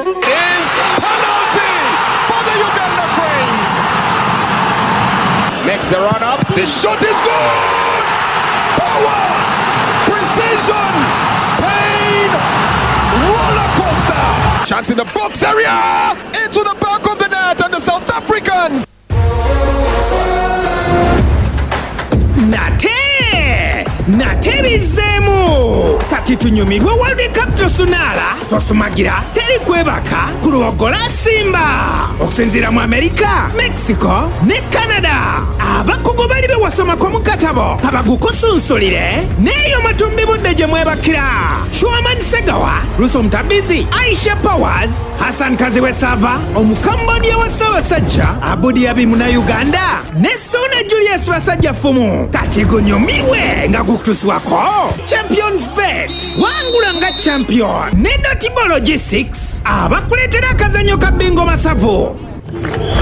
is penalty for the Uganda Cranes. Makes the run up. The shot is good. Power, precision, pain, roller coaster. Chance in the box area, into the back of the net, and the South Africans. Nate bizemu kati tunyumirwe World Cup tosunala tosumagira teri kwebaka kulogola Simba okusinzira mu America, Mexico ne Canada abakugu bali bewasoma kwa mukatabo abagukusunsulire neyo matumbi budde gye mwebakira Shuaman Segawa, Russo Mutabizi, Aisha Powers, Hassan Kaziwe Sava, Omukambodia wa Ssaabasajja Abudi Abimu na Uganda ne Suna Julius Basajja Fumu kati gunyumirwe nga gukutuswako Champions Bet wangula nga champion ne Dotable Logistics abakuletera akazanyo ka bingo masavu.